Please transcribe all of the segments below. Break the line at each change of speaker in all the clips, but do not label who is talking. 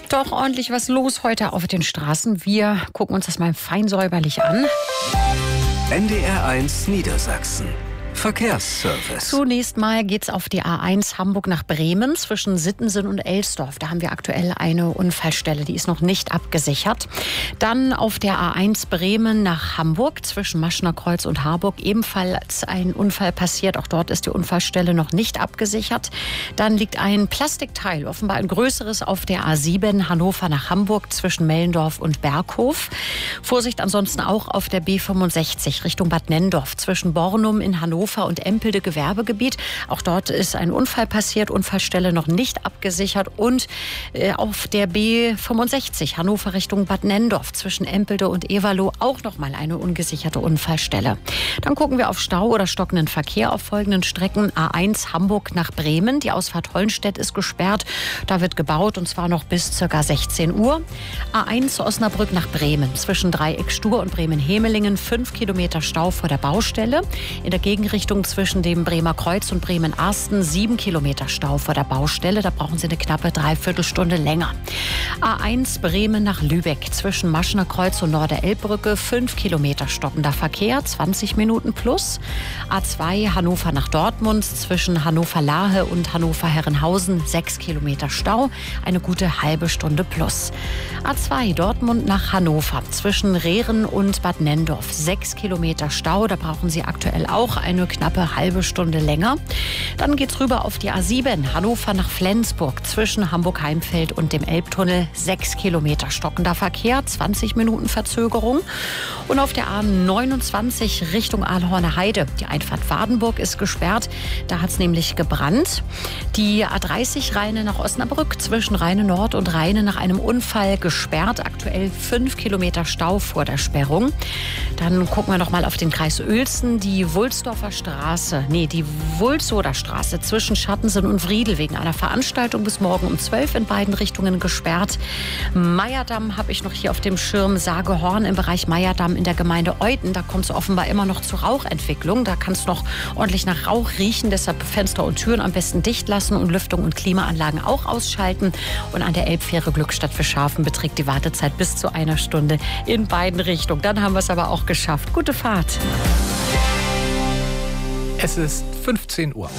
Doch ordentlich was los heute auf den Straßen. Wir gucken uns das mal fein säuberlich an.
NDR1 Niedersachsen. Verkehrsservice.
Zunächst mal geht's auf die A1 Hamburg nach Bremen zwischen Sittensen und Elsdorf. Da haben wir aktuell eine Unfallstelle, die ist noch nicht abgesichert. Dann auf der A1 Bremen nach Hamburg zwischen Maschnerkreuz und Harburg ebenfalls ein Unfall passiert. Auch dort ist die Unfallstelle noch nicht abgesichert. Dann liegt ein Plastikteil, offenbar ein größeres, auf der A7 Hannover nach Hamburg zwischen Mellendorf und Berghof. Vorsicht ansonsten auch auf der B65 Richtung Bad Nenndorf zwischen Bornum in Hannover und Empelde Gewerbegebiet. Auch dort ist ein Unfall passiert, Unfallstelle noch nicht abgesichert. Und auf der B65 Hannover Richtung Bad Nenndorf zwischen Empelde und Everloh auch noch mal eine ungesicherte Unfallstelle. Dann gucken wir auf Stau oder stockenden Verkehr auf folgenden Strecken. A1 Hamburg nach Bremen. Die Ausfahrt Hollenstedt ist gesperrt. Da wird gebaut und zwar noch bis ca. 16 Uhr. A1 Osnabrück nach Bremen zwischen Dreieck Stur und Bremen-Hemelingen 5 Kilometer Stau vor der Baustelle. In der Gegenrichtung zwischen dem Bremer Kreuz und Bremen-Arsten 7 Kilometer Stau vor der Baustelle. Da brauchen Sie eine knappe Dreiviertelstunde länger. A1 Bremen nach Lübeck zwischen Maschnerkreuz und Norderelbbrücke 5 Kilometer stockender Verkehr, 20 Minuten plus. A2 Hannover nach Dortmund zwischen Hannover-Lahe und Hannover-Herrenhausen 6 Kilometer Stau, eine gute halbe Stunde plus. A2 Dortmund nach Hannover zwischen Rehren und Bad Nenndorf 6 Kilometer Stau. Da brauchen Sie aktuell auch eine knappe halbe Stunde länger. Dann geht's rüber auf die A7 Hannover nach Flensburg zwischen Hamburg-Heimfeld und dem Elbtunnel 6 Kilometer stockender Verkehr, 20 Minuten Verzögerung. Und auf der A29 Richtung Ahlhorner Heide. Die Einfahrt Wardenburg ist gesperrt. Da hat es nämlich gebrannt. Die A30 Rheine nach Osnabrück zwischen Rheine Nord und Rheine nach einem Unfall gesperrt. Aktuell 5 Kilometer Stau vor der Sperrung. Dann gucken wir noch mal auf den Kreis Uelzen. Die Wulsdorfer Straße, die Wulsoder Straße zwischen Schattensen und Wriedel wegen einer Veranstaltung bis morgen um 12 in beiden Richtungen gesperrt. Meyerdamm habe ich noch hier auf dem Schirm. Sagehorn im Bereich Meyerdamm in der Gemeinde Euthen. Da kommt es offenbar immer noch zu Rauchentwicklung. Da kann es noch ordentlich nach Rauch riechen. Deshalb Fenster und Türen am besten dicht lassen und Lüftung und Klimaanlagen auch ausschalten. Und an der Elbfähre Glückstadt für Schafen beträgt die Wartezeit bis zu einer Stunde in beiden Richtungen. Dann haben wir es aber auch geschafft. Gute Fahrt.
Es ist 15 Uhr.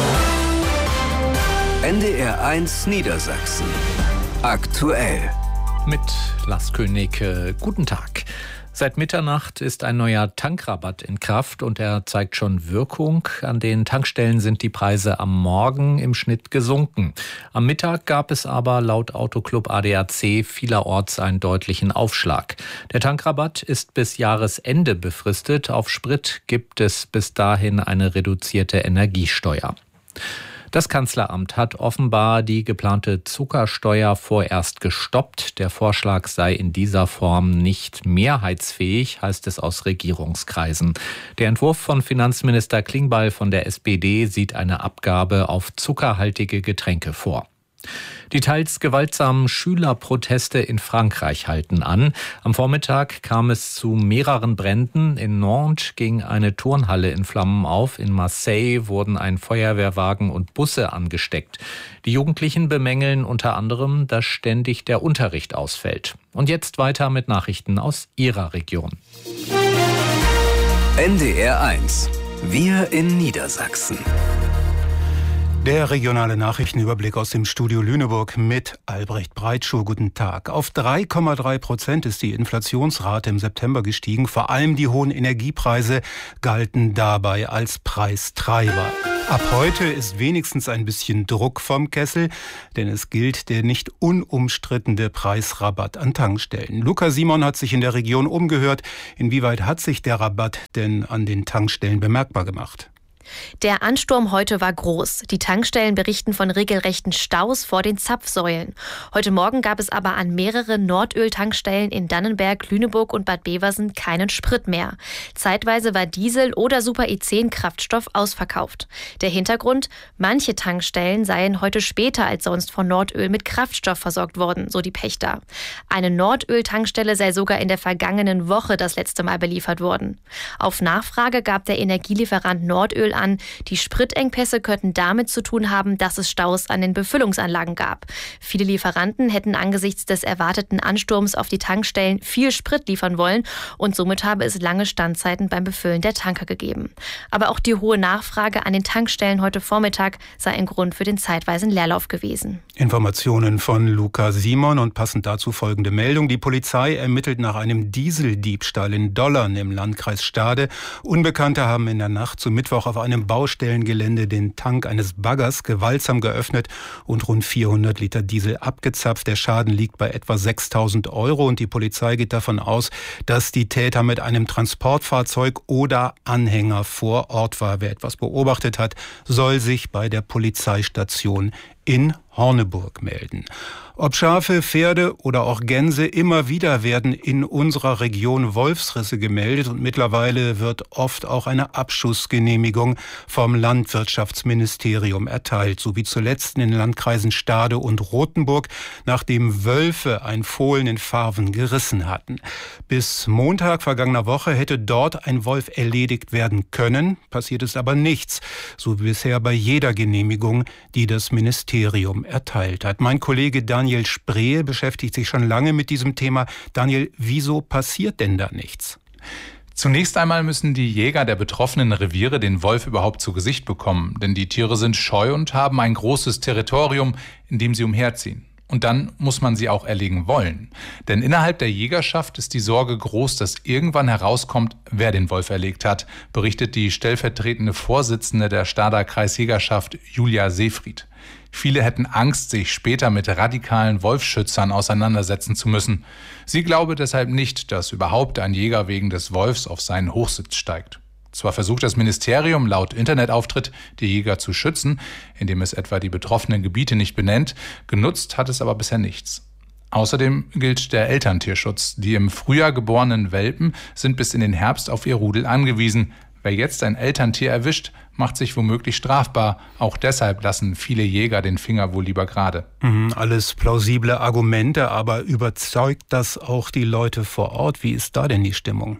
NDR1 Niedersachsen. Aktuell.
Mit Lars König. Guten Tag. Seit Mitternacht ist ein neuer Tankrabatt in Kraft und er zeigt schon Wirkung. An den Tankstellen sind die Preise am Morgen im Schnitt gesunken. Am Mittag gab es aber laut Autoclub ADAC vielerorts einen deutlichen Aufschlag. Der Tankrabatt ist bis Jahresende befristet. Auf Sprit gibt es bis dahin eine reduzierte Energiesteuer. Das Kanzleramt hat offenbar die geplante Zuckersteuer vorerst gestoppt. Der Vorschlag sei in dieser Form nicht mehrheitsfähig, heißt es aus Regierungskreisen. Der Entwurf von Finanzminister Klingbeil von der SPD sieht eine Abgabe auf zuckerhaltige Getränke vor. Die teils gewaltsamen Schülerproteste in Frankreich halten an. Am Vormittag kam es zu mehreren Bränden. In Nantes ging eine Turnhalle in Flammen auf. In Marseille wurden ein Feuerwehrwagen und Busse angesteckt. Die Jugendlichen bemängeln unter anderem, dass ständig der Unterricht ausfällt. Und jetzt weiter mit Nachrichten aus ihrer Region.
NDR1. Wir in Niedersachsen.
Der regionale Nachrichtenüberblick aus dem Studio Lüneburg mit Albrecht Breitschuh. Guten Tag. Auf 3,3% ist die Inflationsrate im September gestiegen. Vor allem die hohen Energiepreise galten dabei als Preistreiber. Ab heute ist wenigstens ein bisschen Druck vom Kessel, denn es gilt der nicht unumstrittene Preisrabatt an Tankstellen. Luca Simon hat sich in der Region umgehört. Inwieweit hat sich der Rabatt denn an den Tankstellen bemerkbar gemacht?
Der Ansturm heute war groß. Die Tankstellen berichten von regelrechten Staus vor den Zapfsäulen. Heute Morgen gab es aber an mehreren Nordöl-Tankstellen in Dannenberg, Lüneburg und Bad Beversen keinen Sprit mehr. Zeitweise war Diesel oder Super E10-Kraftstoff ausverkauft. Der Hintergrund? Manche Tankstellen seien heute später als sonst von Nordöl mit Kraftstoff versorgt worden, so die Pächter. Eine Nordöl-Tankstelle sei sogar in der vergangenen Woche das letzte Mal beliefert worden. Auf Nachfrage gab der Energielieferant Nordöl wohl an, die Spritengpässe könnten damit zu tun haben, dass es Staus an den Befüllungsanlagen gab. Viele Lieferanten hätten angesichts des erwarteten Ansturms auf die Tankstellen viel Sprit liefern wollen und somit habe es lange Standzeiten beim Befüllen der Tanker gegeben. Aber auch die hohe Nachfrage an den Tankstellen heute Vormittag sei ein Grund für den zeitweisen Leerlauf gewesen.
Informationen von Luca Simon und passend dazu folgende Meldung. Die Polizei ermittelt nach einem Dieseldiebstahl in Dollern im Landkreis Stade. Unbekannte haben in der Nacht zum Mittwoch auf einem Baustellengelände den Tank eines Baggers gewaltsam geöffnet und rund 400 Liter Diesel abgezapft. Der Schaden liegt bei etwa 6.000 € und die Polizei geht davon aus, dass die Täter mit einem Transportfahrzeug oder Anhänger vor Ort war. Wer etwas beobachtet hat, soll sich bei der Polizeistation in Horneburg melden. Ob Schafe, Pferde oder auch Gänse, immer wieder werden in unserer Region Wolfsrisse gemeldet und mittlerweile wird oft auch eine Abschussgenehmigung vom Landwirtschaftsministerium erteilt, so wie zuletzt in den Landkreisen Stade und Rothenburg, nachdem Wölfe ein Fohlen in Farven gerissen hatten. Bis Montag vergangener Woche hätte dort ein Wolf erledigt werden können, passiert ist aber nichts, so wie bisher bei jeder Genehmigung, die das Ministerium erteilt hat. Mein Kollege Daniel Sprehe beschäftigt sich schon lange mit diesem Thema. Daniel, wieso passiert denn da nichts?
Zunächst einmal müssen die Jäger der betroffenen Reviere den Wolf überhaupt zu Gesicht bekommen, denn die Tiere sind scheu und haben ein großes Territorium, in dem sie umherziehen. Und dann muss man sie auch erlegen wollen. Denn innerhalb der Jägerschaft ist die Sorge groß, dass irgendwann herauskommt, wer den Wolf erlegt hat, berichtet die stellvertretende Vorsitzende der Stader Kreisjägerschaft, Julia Seefried. Viele hätten Angst, sich später mit radikalen Wolfsschützern auseinandersetzen zu müssen. Sie glaube deshalb nicht, dass überhaupt ein Jäger wegen des Wolfs auf seinen Hochsitz steigt. Zwar versucht das Ministerium laut Internetauftritt, die Jäger zu schützen, indem es etwa die betroffenen Gebiete nicht benennt, genutzt hat es aber bisher nichts. Außerdem gilt der Elterntierschutz. Die im Frühjahr geborenen Welpen sind bis in den Herbst auf ihr Rudel angewiesen. Wer jetzt ein Elterntier erwischt, macht sich womöglich strafbar. Auch deshalb lassen viele Jäger den Finger wohl lieber gerade.
Alles plausible Argumente, aber überzeugt das auch die Leute vor Ort? Wie ist da denn die Stimmung?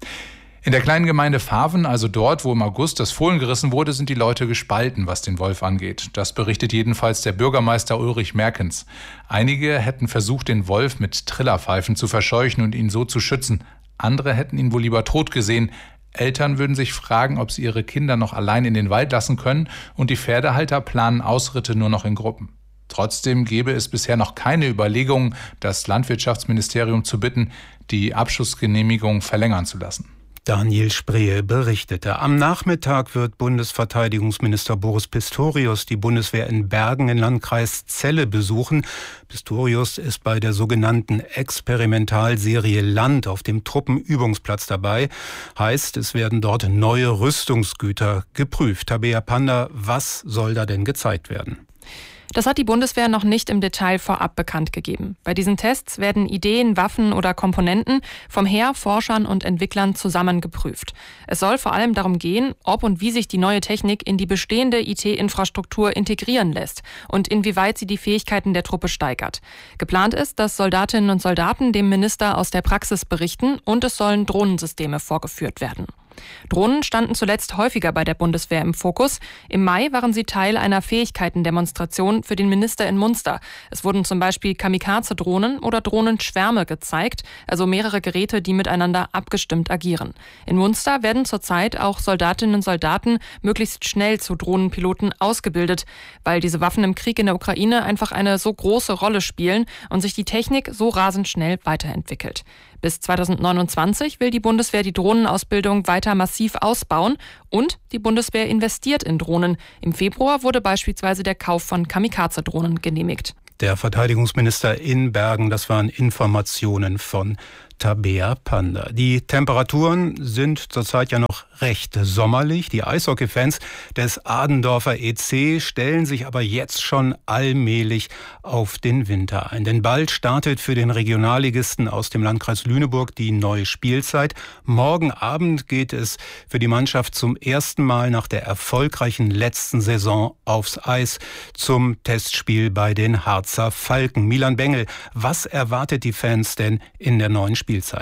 In der kleinen Gemeinde Farven, also dort, wo im August das Fohlen gerissen wurde, sind die Leute gespalten, was den Wolf angeht. Das berichtet jedenfalls der Bürgermeister Ulrich Merkens. Einige hätten versucht, den Wolf mit Trillerpfeifen zu verscheuchen und ihn so zu schützen. Andere hätten ihn wohl lieber tot gesehen. Eltern würden sich fragen, ob sie ihre Kinder noch allein in den Wald lassen können, und die Pferdehalter planen Ausritte nur noch in Gruppen. Trotzdem gäbe es bisher noch keine Überlegungen, das Landwirtschaftsministerium zu bitten, die Abschussgenehmigung verlängern zu lassen.
Daniel Sprehe berichtete. Am Nachmittag wird Bundesverteidigungsminister Boris Pistorius die Bundeswehr in Bergen im Landkreis Celle besuchen. Pistorius ist bei der sogenannten Experimentalserie Land auf dem Truppenübungsplatz dabei. Heißt, es werden dort neue Rüstungsgüter geprüft. Tabea Panda, was soll da denn gezeigt werden?
Das hat die Bundeswehr noch nicht im Detail vorab bekannt gegeben. Bei diesen Tests werden Ideen, Waffen oder Komponenten vom Heer, Forschern und Entwicklern zusammen geprüft. Es soll vor allem darum gehen, ob und wie sich die neue Technik in die bestehende IT-Infrastruktur integrieren lässt und inwieweit sie die Fähigkeiten der Truppe steigert. Geplant ist, dass Soldatinnen und Soldaten dem Minister aus der Praxis berichten und es sollen Drohnensysteme vorgeführt werden. Drohnen standen zuletzt häufiger bei der Bundeswehr im Fokus. Im Mai waren sie Teil einer Fähigkeitendemonstration für den Minister in Munster. Es wurden zum Beispiel Kamikaze-Drohnen oder Drohnenschwärme gezeigt, also mehrere Geräte, die miteinander abgestimmt agieren. In Munster werden zurzeit auch Soldatinnen und Soldaten möglichst schnell zu Drohnenpiloten ausgebildet, weil diese Waffen im Krieg in der Ukraine einfach eine so große Rolle spielen und sich die Technik so rasend schnell weiterentwickelt. Bis 2029 will die Bundeswehr die Drohnenausbildung weiter massiv ausbauen und die Bundeswehr investiert in Drohnen. Im Februar wurde beispielsweise der Kauf von Kamikaze-Drohnen genehmigt.
Der Verteidigungsminister in Bergen, das waren Informationen von Tabea Panda. Die Temperaturen sind zurzeit ja noch recht sommerlich. Die Eishockey-Fans des Adendorfer EC stellen sich aber jetzt schon allmählich auf den Winter ein. Denn bald startet für den Regionalligisten aus dem Landkreis Lüneburg die neue Spielzeit. Morgen Abend geht es für die Mannschaft zum ersten Mal nach der erfolgreichen letzten Saison aufs Eis zum Testspiel bei den Harzer Falken. Milan Bengel, was erwartet die Fans denn in der neuen Spielzeit?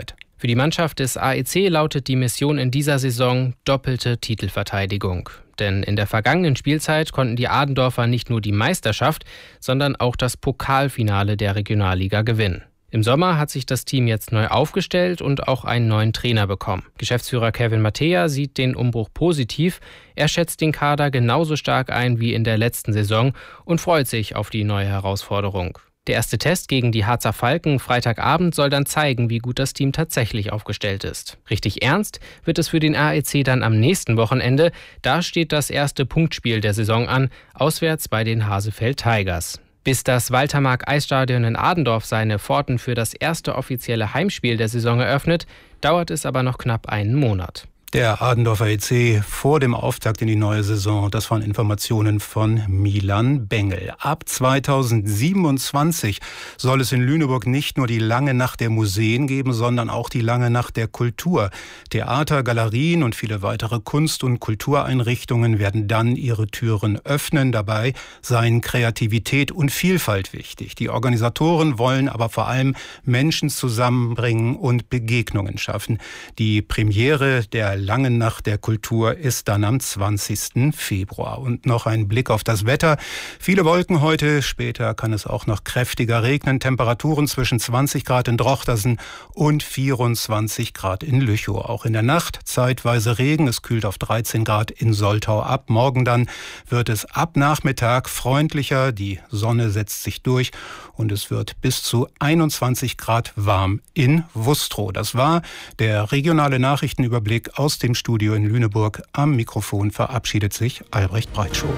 Für die Mannschaft des AEC lautet die Mission in dieser Saison doppelte Titelverteidigung. Denn in der vergangenen Spielzeit konnten die Adendorfer nicht nur die Meisterschaft, sondern auch das Pokalfinale der Regionalliga gewinnen. Im Sommer hat sich das Team jetzt neu aufgestellt und auch einen neuen Trainer bekommen. Geschäftsführer Kevin Mattea sieht den Umbruch positiv. Er schätzt den Kader genauso stark ein wie in der letzten Saison und freut sich auf die neue Herausforderung. Der erste Test gegen die Harzer Falken Freitagabend soll dann zeigen, wie gut das Team tatsächlich aufgestellt ist. Richtig ernst wird es für den AEC dann am nächsten Wochenende. Da steht das erste Punktspiel der Saison an, auswärts bei den Hasefeld Tigers. Bis das Waltermark-Eisstadion in Adendorf seine Pforten für das erste offizielle Heimspiel der Saison eröffnet, dauert es aber noch knapp einen Monat.
Der Adendorfer EC vor dem Auftakt in die neue Saison. Das waren Informationen von Milan Bengel. Ab 2027 soll es in Lüneburg nicht nur die lange Nacht der Museen geben, sondern auch die lange Nacht der Kultur. Theater, Galerien und viele weitere Kunst- und Kultureinrichtungen werden dann ihre Türen öffnen. Dabei seien Kreativität und Vielfalt wichtig. Die Organisatoren wollen aber vor allem Menschen zusammenbringen und Begegnungen schaffen. Die Premiere der langen Nacht der Kultur ist dann am 20. Februar. Und noch ein Blick auf das Wetter. Viele Wolken heute, später kann es auch noch kräftiger regnen. Temperaturen zwischen 20 Grad in Drochtersen und 24 Grad in Lüchow. Auch in der Nacht zeitweise Regen. Es kühlt auf 13 Grad in Soltau ab. Morgen dann wird es ab Nachmittag freundlicher. Die Sonne setzt sich durch und es wird bis zu 21 Grad warm in Wustrow. Das war der regionale Nachrichtenüberblick aus dem Studio in Lüneburg. Am Mikrofon verabschiedet sich Albrecht Breitschow.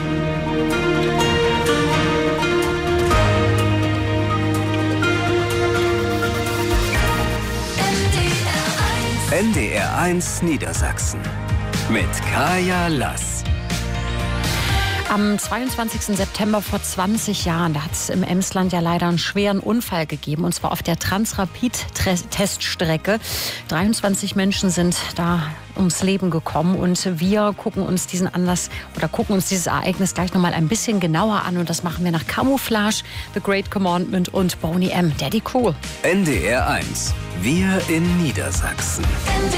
NDR1 Niedersachsen mit Kaya Lass.
Am 22. September vor 20 Jahren, da hat es im Emsland ja leider einen schweren Unfall gegeben, und zwar auf der Transrapid-Teststrecke. 23 Menschen sind da ums Leben gekommen, und wir gucken uns dieses Ereignis gleich nochmal ein bisschen genauer an, und das machen wir nach Camouflage, The Great Commandment und Boney M. Daddy Cool.
NDR1, wir in Niedersachsen.